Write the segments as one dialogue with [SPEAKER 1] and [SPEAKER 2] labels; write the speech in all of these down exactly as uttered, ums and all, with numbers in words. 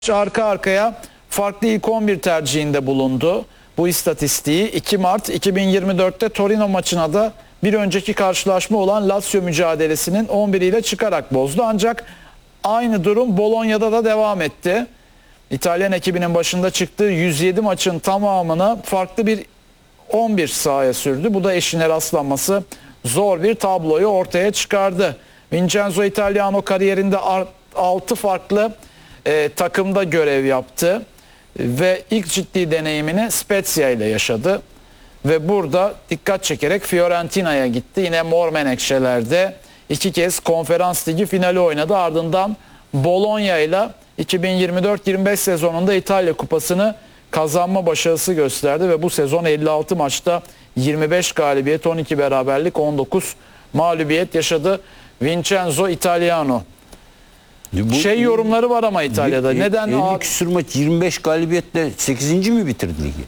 [SPEAKER 1] arka arkaya farklı ilk on bir tercihinde bulundu. Bu istatistiği iki Mart iki bin yirmi dört'te Torino maçına da bir önceki karşılaşma olan Lazio mücadelesinin on biriyle çıkarak bozdu. Ancak aynı durum Bologna'da da devam etti. İtalyan ekibinin başında çıktığı yüz yedi maçın tamamını farklı bir on bir sahaya sürdü. Bu da eşine rastlanması zor bir tabloyu ortaya çıkardı. Vincenzo Italiano kariyerinde altı farklı e, takımda görev yaptı ve ilk ciddi deneyimini Spezia ile yaşadı ve burada dikkat çekerek Fiorentina'ya gitti. Yine mor menekşelerde iki kez konferans ligi finali oynadı. Ardından Bologna ile iki bin yirmi dört yirmi beş sezonunda İtalya Kupası'nı kazanma başarısı gösterdi ve bu sezon elli altı maçta yirmi beş galibiyet, on iki beraberlik, on dokuz mağlubiyet yaşadı Vincenzo Italiano.
[SPEAKER 2] Bu,
[SPEAKER 1] şey yorumları var ama İtalya'da.
[SPEAKER 2] E,
[SPEAKER 1] Neden?
[SPEAKER 2] elli küsur maç yirmi beş galibiyetle sekizinci mi bitirdi ligi?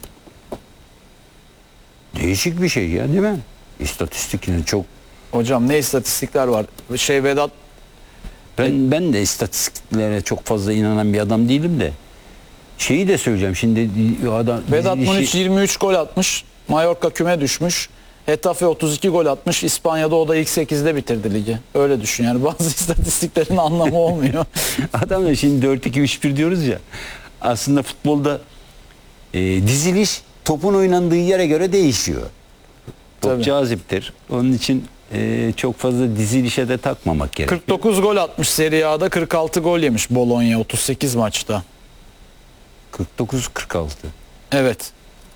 [SPEAKER 2] Değişik bir şey ya, değil mi? İstatistik yine çok.
[SPEAKER 1] Hocam ne istatistikler var? Şey Vedat
[SPEAKER 2] Ben ben de istatistiklere çok fazla inanan bir adam değilim de. Şeyi de söyleyeceğim şimdi adam.
[SPEAKER 1] Vedat
[SPEAKER 2] işi...
[SPEAKER 1] Muniz yirmi üç gol atmış. Mallorca küme düşmüş. Getafe otuz iki gol atmış. İspanya'da o da ilk sekizde bitirdi ligi. Öyle düşün yani. Bazı istatistiklerin anlamı olmuyor.
[SPEAKER 2] Adam da şimdi dört iki üç bir diyoruz ya. Aslında futbolda e, diziliş topun oynandığı yere göre değişiyor. Top
[SPEAKER 1] Tabii.
[SPEAKER 2] Caziptir. Onun için e, çok fazla dizilişe de takmamak gerekiyor.
[SPEAKER 1] kırk dokuz gol atmış Serie A'da, kırk altı gol yemiş Bologna otuz sekiz maçta.
[SPEAKER 2] kırk dokuz kırk altı.
[SPEAKER 1] Evet.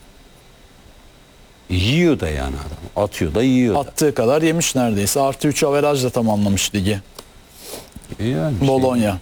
[SPEAKER 2] Yiyor da yani adam. Atıyor da yiyor da.
[SPEAKER 1] Attığı kadar yemiş neredeyse. Artı üç averajla tamamlamış ligi.
[SPEAKER 2] Yani
[SPEAKER 1] Bologna.
[SPEAKER 2] şey...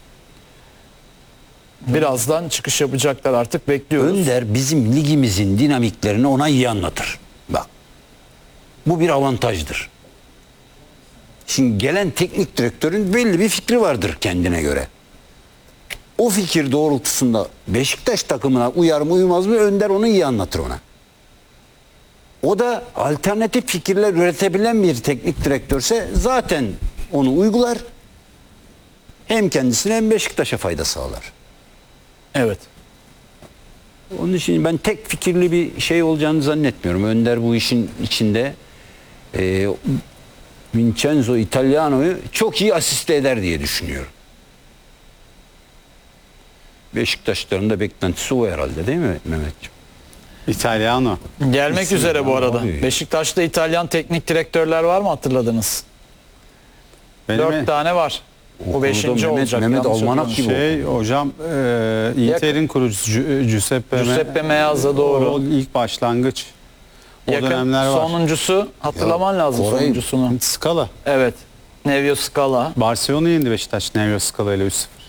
[SPEAKER 1] Birazdan çıkış yapacaklar, artık bekliyoruz.
[SPEAKER 2] Önder bizim ligimizin dinamiklerini ona iyi anlatır. Bak. Bu bir avantajdır. Şimdi gelen teknik direktörün belli bir fikri vardır kendine göre. O fikir doğrultusunda Beşiktaş takımına uyar mı uymaz mı Önder onu iyi anlatır ona. O da alternatif fikirler üretebilen bir teknik direktörse zaten onu uygular. Hem kendisine hem Beşiktaş'a fayda sağlar.
[SPEAKER 1] Evet.
[SPEAKER 2] Onun için ben tek fikirli bir şey olacağını zannetmiyorum. Önder bu işin içinde e, Vincenzo Italiano'yu çok iyi asiste eder diye düşünüyorum. Beşiktaşların da beklentisi o herhalde, değil mi Mehmetciğim?
[SPEAKER 3] İtalyano.
[SPEAKER 1] Gelmek
[SPEAKER 2] İsim
[SPEAKER 1] üzere bu arada.
[SPEAKER 2] abi.
[SPEAKER 1] Beşiktaş'ta İtalyan teknik direktörler var mı, hatırladınız?
[SPEAKER 3] Benim
[SPEAKER 1] Dört tane var.
[SPEAKER 2] O
[SPEAKER 1] Bu beşinci
[SPEAKER 2] konuda Mehmet-
[SPEAKER 1] olacak.
[SPEAKER 2] Mehmet
[SPEAKER 1] yanlış
[SPEAKER 2] Almanak
[SPEAKER 1] hatırlamıyorum.
[SPEAKER 2] gibi.
[SPEAKER 3] şey hocam e, Inter'in kurucusu Gi- Giuseppe, Me-
[SPEAKER 1] Giuseppe Meazza, doğru.
[SPEAKER 3] O ilk başlangıç. O
[SPEAKER 1] Yakın
[SPEAKER 3] dönemler var.
[SPEAKER 1] sonuncusu, hatırlaman lazım
[SPEAKER 2] orayı-
[SPEAKER 1] sonuncusunu.
[SPEAKER 3] Scala.
[SPEAKER 1] Evet. Nevio Scala.
[SPEAKER 3] Barcelona'yı yendi Beşiktaş Nevio Scala ile üç sıfır.